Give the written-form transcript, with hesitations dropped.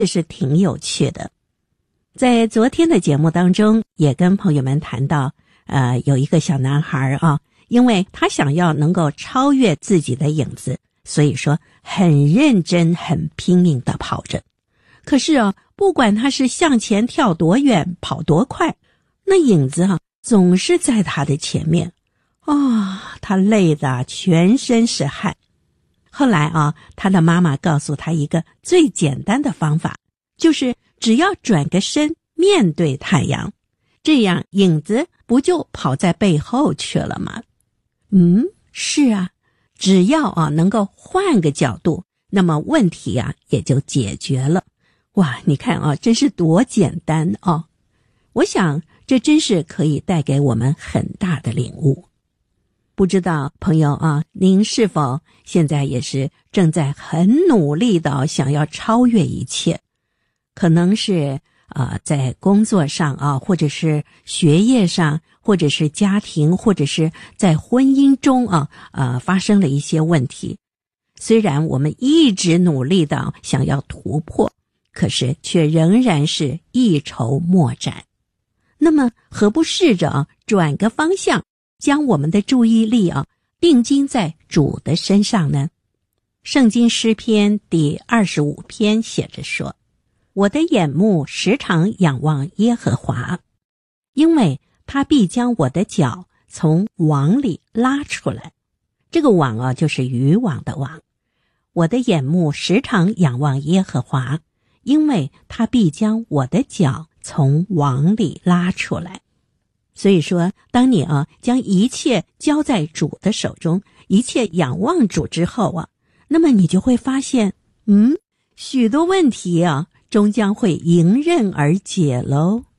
这是挺有趣的。在昨天的节目当中，也跟朋友们谈到，有一个小男孩啊，因为他想要能够超越自己的影子，所以说很认真、很拼命地跑着。可是啊，不管他是向前跳多远、跑多快，那影子啊，总是在他的前面。他累得全身是汗。后来啊，他的妈妈告诉他一个最简单的方法，就是只要转个身面对太阳，这样影子不就跑在背后去了吗？是啊，只要能够换个角度，那么问题也就解决了。哇，你看真是多简单哦！我想这真是可以带给我们很大的领悟。不知道朋友您是否现在也是正在很努力的想要超越一切？可能是在工作上或者是学业上，或者是家庭，或者是在婚姻中发生了一些问题。虽然我们一直努力的想要突破，可是却仍然是一筹莫展。那么何不试着转个方向，将我们的注意力定睛在主的身上呢？圣经诗篇第25篇写着说，我的眼目时常仰望耶和华，因为他必将我的脚从网里拉出来。这个网就是渔网的网。我的眼目时常仰望耶和华，因为他必将我的脚从网里拉出来。所以说，当你将一切交在主的手中，一切仰望主之后那么你就会发现，许多问题终将会迎刃而解喽。